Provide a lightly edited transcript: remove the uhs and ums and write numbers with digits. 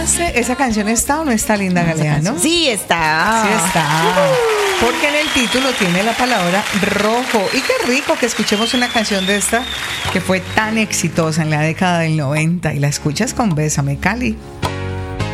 preguntaste, ¿esa canción está o no está, Linda Galeano? Sí está. Sí está. Porque en el título tiene la palabra rojo. Y qué rico que escuchemos una canción de esta que fue tan exitosa en la década del 90 y la escuchas con Bésame Cali.